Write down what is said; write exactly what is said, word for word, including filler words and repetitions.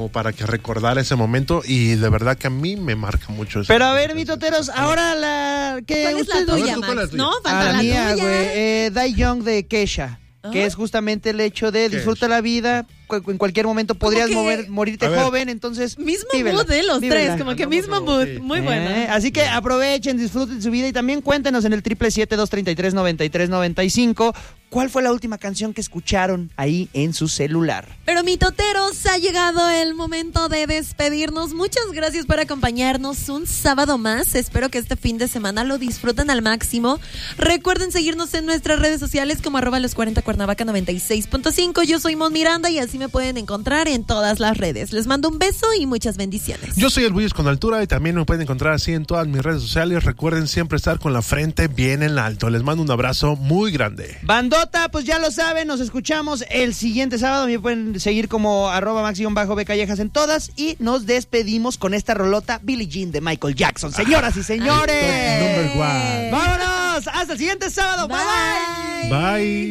como para que recordara ese momento y de verdad que a mí me marca mucho eso. Pero a ver, mitoteros, ahora la... ¿qué, ¿Cuál es la ustedes- tuya, tú, ¿cuál es la Max? tuya? No, Ah, falta la la mía, tuya. güey. Eh, Die Young de Kesha. Que Ah. es justamente el hecho de disfruta la vida, cu- en cualquier momento podrías que- mover, morirte A ver. joven, entonces Mismo vívela, mood de los vívela. tres, como que Andamos mismo como, mood. sí. Muy Eh, bueno. Así que aprovechen, disfruten su vida y también cuéntenos en el siete siete siete, dos tres tres, nueve tres nueve cinco cuál fue la última canción que escucharon ahí en su celular. Pero mitoteros, ha llegado el momento de despedirnos. Muchas gracias por acompañarnos un sábado más. Espero que este fin de semana lo disfruten al máximo. Recuerden seguirnos en nuestras redes sociales como arroba los cuarenta Cuernavaca noventa y seis punto cinco. Yo soy Mon Miranda y así me pueden encontrar en todas las redes. Les mando un beso y muchas bendiciones. Yo soy el Bullis con altura y también me pueden encontrar así en todas mis redes sociales. Recuerden siempre estar con la frente bien en alto. Les mando un abrazo muy grande. Bandota, pues ya lo saben, nos escuchamos el siguiente sábado. Me pueden seguir como arroba max-b callejas en todas y nos despedimos con esta rolota Billie Jean de Michael Jackson. Señoras y señores, Number one. vámonos, hasta el siguiente sábado. Bye bye. Bye.